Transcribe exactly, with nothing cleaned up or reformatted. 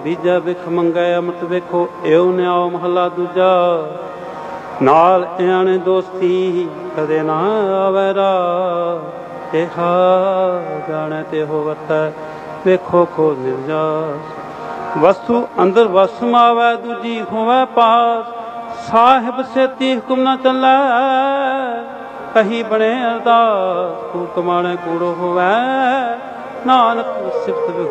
ਬੀਜੈ ਬਿਖ ਮੰਗੈ ਅੰਮ੍ਰਿਤ ਵੇਖੋ ਇਉ ਨਿਆਉ ਮਹਲਾ ਦੂਜਾ। ਨਾਲ ਇਆਣੇ ਦੋਸਤੀ ਕਦੇ ਨਾ ਆਵੈ ਰਾਹ। ਇਹਾ ਜਾਣੈ ਤਿਹੋ ਵਰਤੈ ਵੇਖੋ ਕੋ ਨਿਰਜਾਸ। ਵਸਤੂ ਅੰਦਰ ਵਸ ਸਮਾਵੈ ਦੂਜੀ ਹੋਵੈ ਪਾਸ। ਸਾਹਿਬ ਸੇਤੀ ਹੁਕਮ ਨਾ ਚੱਲੈ ਕਹੀ ਬਣੇ ਅਰਦਾਸ। ਕੂੜ ਕਮਾਣੇ ਕੂੜੋ ਹੋਵੈ ਨਾਨਕ ਸਿਫਤ